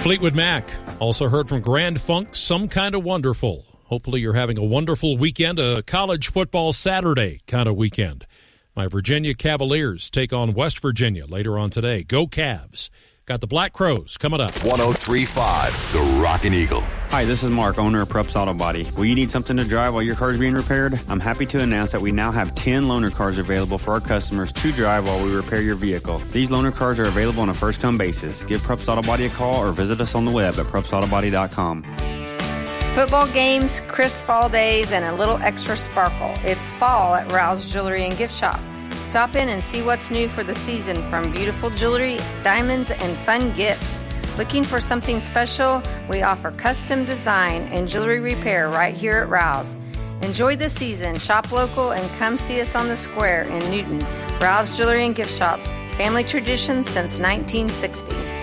Fleetwood Mac. Also heard from Grand Funk, Some Kind of Wonderful. Hopefully you're having a wonderful weekend, a college football Saturday kind of weekend. My Virginia Cavaliers take on West Virginia later on today. Go Cavs. Got the Black Crows coming up. 103.5, The Rockin' Eagle. Hi, this is Mark, owner of Prupp's Auto Body. Will you need something to drive while your car is being repaired? I'm happy to announce that we now have 10 loaner cars available for our customers to drive while we repair your vehicle. These loaner cars are available on a first-come basis. Give Prupp's Auto Body a call or visit us on the web at pruppsautobody.com. Football games, crisp fall days, and a little extra sparkle. It's fall at Rouse Jewelry and Gift Shop. Stop in and see what's new for the season, from beautiful jewelry, diamonds, and fun gifts. Looking for something special? We offer custom design and jewelry repair right here at Rouse. Enjoy the season, shop local, and come see us on the square in Newton. Rouse Jewelry and Gift Shop, family tradition since 1960.